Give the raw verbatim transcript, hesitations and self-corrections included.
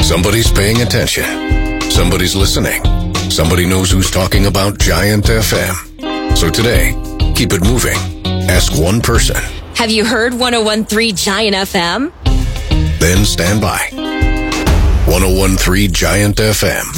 Somebody's paying attention. Somebody's listening. Somebody knows who's talking about Giant F M. So today, keep it moving. Ask one person. Have you heard one oh one point three Giant F M? Then stand by. one oh one point three Giant F M.